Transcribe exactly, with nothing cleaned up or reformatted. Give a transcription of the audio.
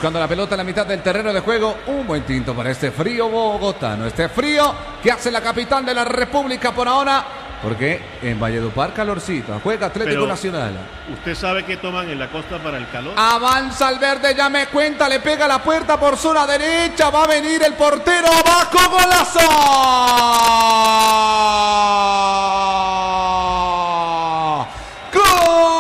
buscando la pelota en la mitad del terreno de juego. Un buen tinto para este frío bogotano. Este frío que hace la capital de la República por ahora. Porque en Valledupar calorcito. Juega Atlético Pero, Nacional. ¿usted sabe qué toman en la costa para el calor? Avanza al verde, ya me cuenta. Le pega la puerta por zona derecha. Va a venir el portero abajo. ¡Golazo!